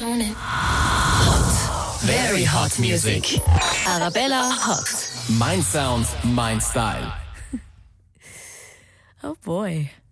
on it. Hot. Very hot music. Arabella Hot. Mein Sound, mein Style. Oh boy.